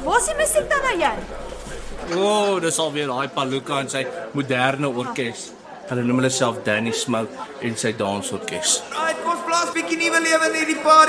Waar is die musiek dan nou jy? Dis alweer daai Palooka en sy moderne orkes. Hulle noem hulle self Danny Smoke en sy dansorkes. Right, kom ons plaas bietjie nuwe lewe in hierdie party.